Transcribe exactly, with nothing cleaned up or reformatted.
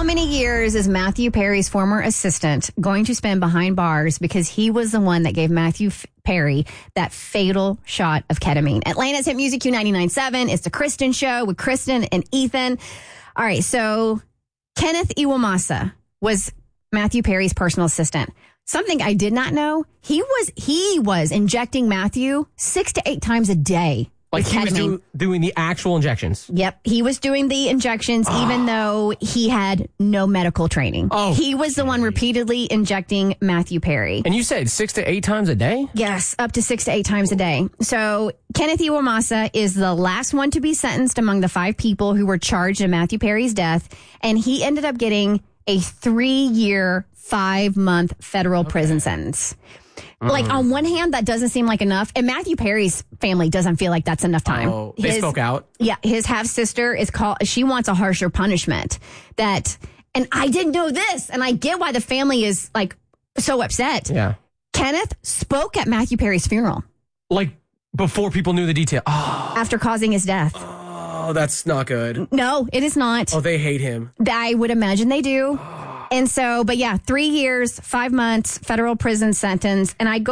many years is Matthew Perry's former assistant going to spend behind bars because he was the one that gave Matthew F- Perry that fatal shot of ketamine? Atlanta's Hit Music Q ninety-nine point seven. It's the Kristen Show with Kristen and Ethan. All right, so Kenneth Iwamasa was Matthew Perry's personal assistant. Something I did not know, he was he was injecting Matthew six to eight times a day. Like he was do, doing the actual injections. Yep. He was doing the injections oh. even though he had no medical training. Oh, he was the one repeatedly injecting Matthew Perry. And you said six to eight times a day? Yes, up to six to eight times a day. So Kenneth Iwamasa is the last one to be sentenced among the five people who were charged in Matthew Perry's death. And he ended up getting a three-year, five-month federal okay. prison sentence. Mm. Like, on one hand, that doesn't seem like enough. And Matthew Perry's family doesn't feel like that's enough time. Oh, they his, spoke out? Yeah. His half-sister is called, she wants a harsher punishment. That, and I didn't know this, and I get why the family is, like, so upset. Yeah. Kenneth spoke at Matthew Perry's funeral. Like, before people knew the detail. Oh. After causing his death. Oh, that's not good. No, it is not. Oh, they hate him. I would imagine they do. And so, but yeah, three years, five months, federal prison sentence. And I go